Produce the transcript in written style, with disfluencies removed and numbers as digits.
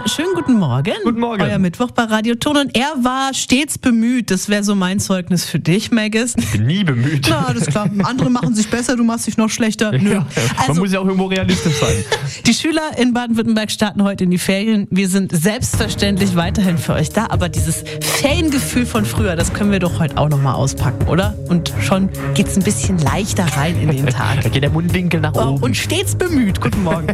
schönen guten Morgen. Guten Morgen. Euer Mittwoch bei Radio Ton und er war stets bemüht. Das wäre so mein Zeugnis für dich, Maggis. Ich bin nie bemüht. Na, das ist klar. Andere machen sich besser, du machst dich noch schlechter. Nö. Ja, man muss ja auch irgendwo realistisch sein. Die Schüler in Baden-Württemberg starten heute in die Ferien. Wir sind selbstverständlich weiterhin für euch da, aber dieses Feriengefühl von früher, das können wir doch heute auch nochmal auspacken, oder? Und schon geht's ein bisschen leichter rein in den Tag. Da geht der Mundwinkel nach oben. Und stets bemüht. Guten Morgen.